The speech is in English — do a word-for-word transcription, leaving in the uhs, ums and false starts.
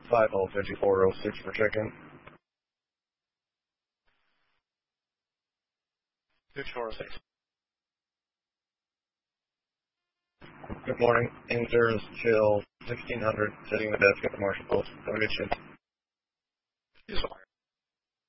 five oh fifty-four oh six for check-in. fifty-four oh six. Good morning. Insurance chill sixteen hundred, sitting the desk at the Marshall Post. Have a good shift. Yes, sir.